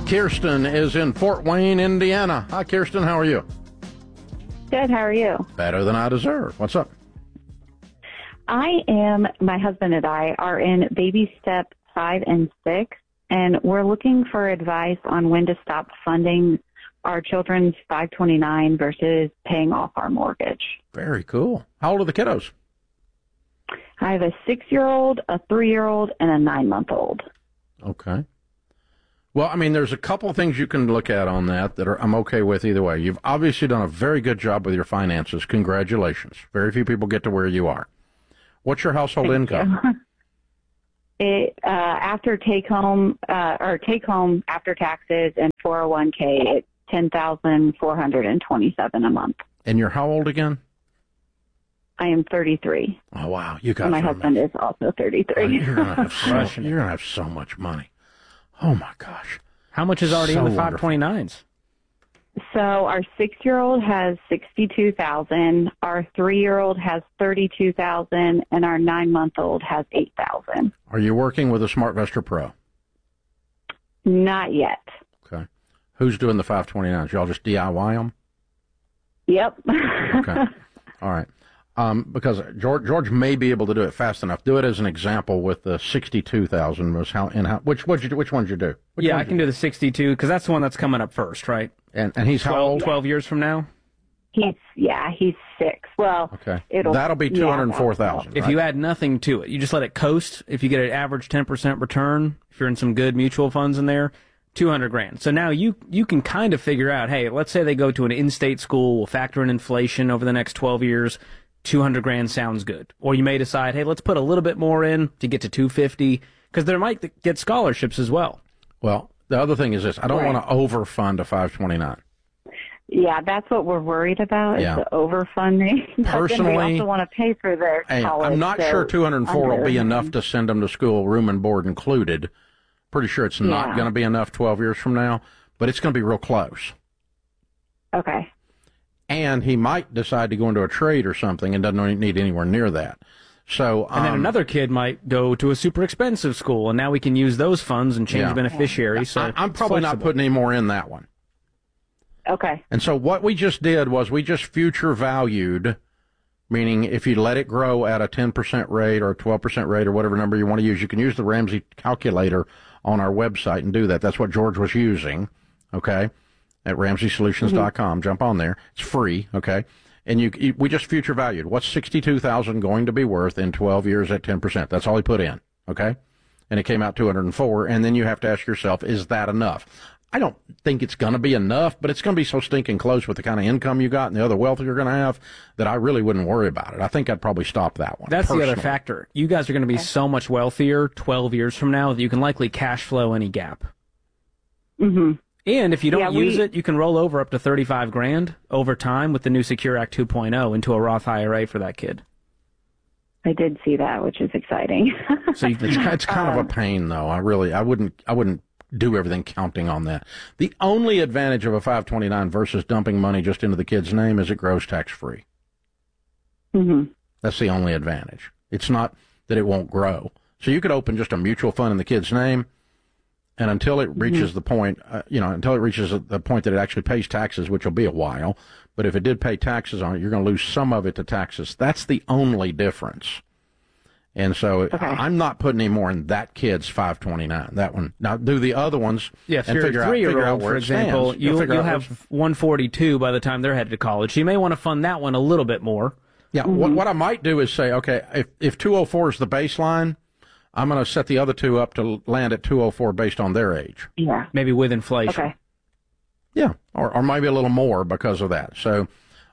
Kirsten is in Fort Wayne, Indiana. Hi, Kirsten. How are you? Good. How are you? Better than I deserve. What's up? My husband and I are in baby step 5 and 6, and we're looking for advice on when to stop funding our children's 529 versus paying off our mortgage. Very cool. How old are the kiddos? I have a 6-year-old, a 3-year-old, and a 9-month-old. Okay. Well, I mean, there's a couple of things you can look at on that I'm okay with either way. You've obviously done a very good job with your finances. Congratulations. Very few people get to where you are. What's your household income? After take home after taxes and 401k, it's $10,427 a month. And you're how old again? I am 33. Oh wow, you got. My husband is also 33. Oh, you're gonna have so much money. Oh my gosh. How much is already in the 529s? So our 6-year-old has $62,000, our 3-year-old has $32,000, and our 9-month-old has $8,000. Are you working with a SmartVestor Pro? Not yet. Okay. Who's doing the 529s? Y'all just DIY them? Yep. Okay. All right. Because George may be able to do it fast enough. Do it as an example with the 62,000. Which ones you do? I can do the 62 because that's the one that's coming up first, right? And he's how old? 12 years from now. He's 6. Well, okay. That'll be 204,000. If you add nothing to it, you just let it coast. If you get an average 10% return, if you're in some good mutual funds in there, $200,000. So now you can kind of figure out, hey, let's say they go to an in-state school, we'll factor in inflation over the next 12 years. $200,000 sounds good. Or you may decide, hey, let's put a little bit more in to get to 250, because they might get scholarships as well. Well, the other thing is this: I don't want to overfund a 529. Yeah, that's what we're worried about, is the overfunding. Personally, they also want to pay for their college. I'm not sure 204 will be enough to send them to school, room and board included. Pretty sure it's not going to be enough 12 years from now, but it's going to be real close. Okay. And he might decide to go into a trade or something and doesn't need anywhere near that. So, and then another kid might go to a super expensive school, and now we can use those funds and change beneficiaries. So I'm probably not putting any more in that one. Okay. And so what we just did was we just future valued, meaning if you let it grow at a 10% rate or a 12% rate or whatever number you want to use, you can use the Ramsey calculator on our website and do that. That's what George was using, okay, at RamseySolutions.com. Jump on there. It's free, okay? And we just future valued. What's $62,000 going to be worth in 12 years at 10%? That's all he put in, okay? And it came out 204, and then you have to ask yourself, is that enough? I don't think it's going to be enough, but it's going to be so stinking close with the kind of income you got and the other wealth you're going to have that I really wouldn't worry about it. I think I'd probably stop that one. That's personally the other factor. You guys are going to be so much wealthier 12 years from now that you can likely cash flow any gap. Mm-hmm. And if you don't use it, you can roll over up to $35,000 over time with the new Secure Act 2.0 into a Roth IRA for that kid. I did see that, which is exciting. So it's kind of a pain, though. I wouldn't do everything counting on that. The only advantage of a 529 versus dumping money just into the kid's name is it grows tax-free. Mm-hmm. That's the only advantage. It's not that it won't grow. So you could open just a mutual fund in the kid's name, and until it reaches the point, until it reaches the point that it actually pays taxes, which will be a while, but if it did pay taxes on it, you're going to lose some of it to taxes. That's the only difference. And so I'm not putting any more in that kid's 529. That one. Now do the other ones. Yes, and figure out where, for example, you'll have 142 by the time they're headed to college. So you may want to fund that one a little bit more. Yeah. Mm-hmm. What I might do is say, okay, if 204 is the baseline, I'm going to set the other two up to land at 204 based on their age. Yeah. Maybe with inflation. Okay. Yeah. Or maybe a little more because of that. So,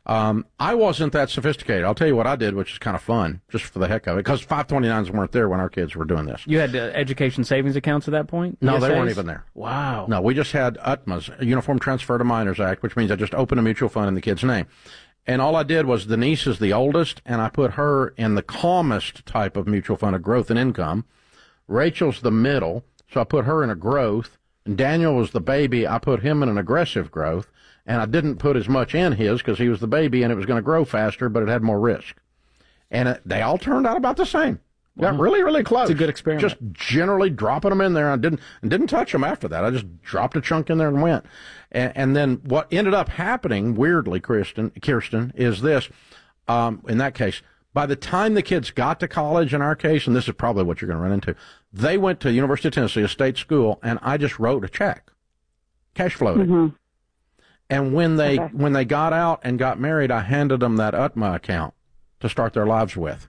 I wasn't that sophisticated. I'll tell you what I did, which is kind of fun, just for the heck of it, because 529s weren't there when our kids were doing this. You had education savings accounts at that point? No, ESAs? they weren't even there. Wow. No, we just had UTMAs, Uniform Transfer to Minors Act, which means I just opened a mutual fund in the kid's name. And all I did was Denise is the oldest, and I put her in the calmest type of mutual fund of growth and income. Rachel's the middle, so I put her in a growth. And Daniel was the baby. I put him in an aggressive growth. And I didn't put as much in his because he was the baby and it was going to grow faster, but it had more risk. And they all turned out about the same. Got really, really close. It's a good experiment. Just generally dropping them in there. I didn't touch them after that. I just dropped a chunk in there and went. And then what ended up happening, weirdly, Kirsten, is this. In that case, by the time the kids got to college, in our case, and this is probably what you're going to run into, they went to University of Tennessee, a state school, and I just wrote a check, cash floated. Mm-hmm. And when they got out and got married, I handed them that UTMA account to start their lives with.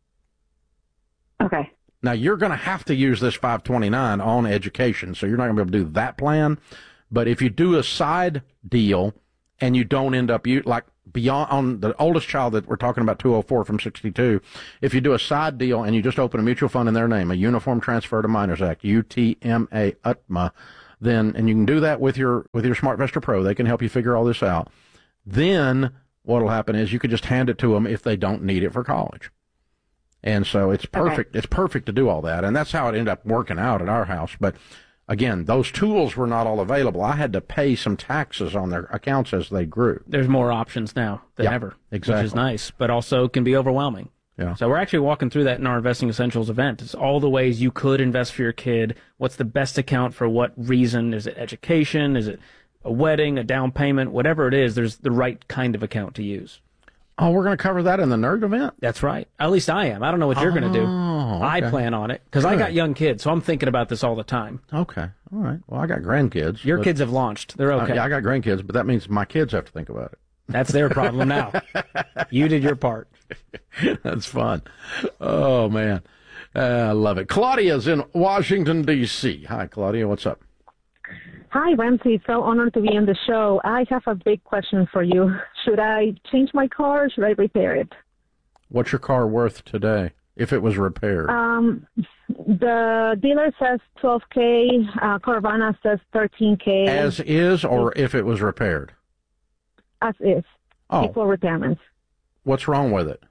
Okay. Now, you're going to have to use this 529 on education, so you're not going to be able to do that plan. But if you do a side deal and you don't end up, like beyond on the oldest child that we're talking about, 204 from 62, if you do a side deal and you just open a mutual fund in their name, a Uniform Transfer to Minors Act, UTMA, UTMA, then, and you can do that with your SmartVestor Pro. They can help you figure all this out. Then what will happen is you could just hand it to them if they don't need it for college. And so it's perfect. Okay. It's perfect to do all that. And that's how it ended up working out at our house. But again, those tools were not all available. I had to pay some taxes on their accounts as they grew. There's more options now than ever, exactly. Which is nice, but also can be overwhelming. Yeah. So we're actually walking through that in our Investing Essentials event. It's all the ways you could invest for your kid. What's the best account for what reason? Is it education? Is it a wedding, a down payment? Whatever it is, there's the right kind of account to use. Oh, we're going to cover that in the Nerd event? That's right. At least I am. I don't know what you're going to do. Okay. I plan on it because I got young kids, so I'm thinking about this all the time. Okay. All right. Well, I got grandkids. Your kids have launched. They're okay. Yeah, I got grandkids, but that means my kids have to think about it. That's their problem now. You did your part. That's fun. Oh, man. I love it. Claudia's in Washington, D.C. Hi, Claudia. What's up? Hi, Ramsey. So honored to be on the show. I have a big question for you. Should I change my car or should I repair it? What's your car worth today if it was repaired? The dealer says $12,000. Carvana says $13,000. As is, or if it was repaired? As is. Oh. Before repairments. What's wrong with it?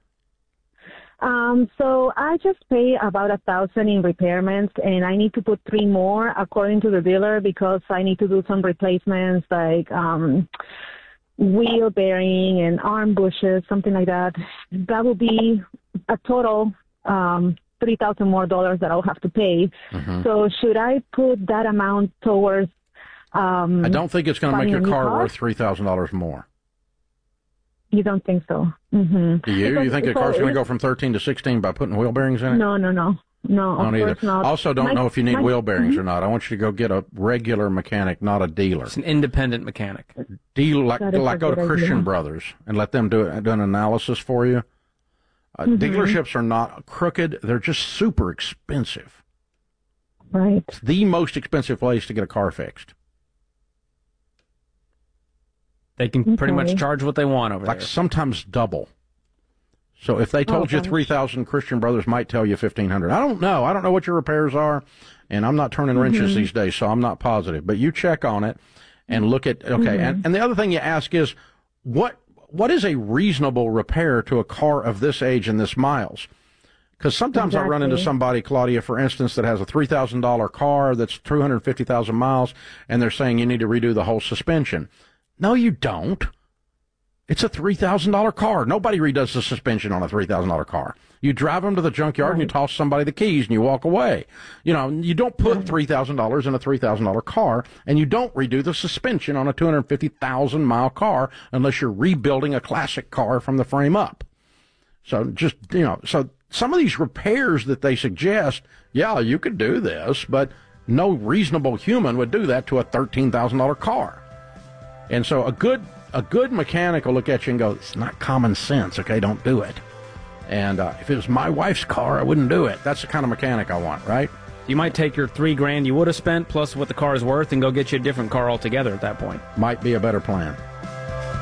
So I just pay about $1,000 in repairments, and I need to put 3 more according to the dealer because I need to do some replacements like wheel bearing and arm bushes, something like that. That will be a total $3,000 more that I'll have to pay. Mm-hmm. So should I put that amount towards? I don't think it's going to make your car worth $3,000 more. You don't think so? Mm-hmm. Do you? You think a car's going to go from 13 to 16 by putting wheel bearings in it? No. Of course not. Also, don't know if you need wheel bearings or not. I want you to go get a regular mechanic, not a dealer. It's an independent mechanic. Like go to Christian Brothers and let them do an analysis for you. Dealerships are not crooked. They're just super expensive. Right. It's the most expensive place to get a car fixed. They can pretty much charge what they want over there. Like sometimes double. So if they told you 3,000, Christian Brothers might tell you 1,500. I don't know. I don't know what your repairs are, and I'm not turning wrenches these days, so I'm not positive. But you check on it and look at, and the other thing you ask is, what is a reasonable repair to a car of this age and this miles? Because sometimes I run into somebody, Claudia, for instance, that has a $3,000 car that's 250,000 miles, and they're saying you need to redo the whole suspension. No, you don't. It's a $3,000 car. Nobody redoes the suspension on a $3,000 car. You drive them to the junkyard and you toss somebody the keys and you walk away. You know, you don't put $3,000 in a $3,000 car, and you don't redo the suspension on a 250,000-mile car unless you're rebuilding a classic car from the frame up. So so some of these repairs that they suggest, yeah, you could do this, but no reasonable human would do that to a $13,000 car. And so a good mechanic will look at you and go, it's not common sense, okay, don't do it. And if it was my wife's car, I wouldn't do it. That's the kind of mechanic I want, right? You might take your $3,000 you would have spent plus what the car is worth and go get you a different car altogether at that point. Might be a better plan.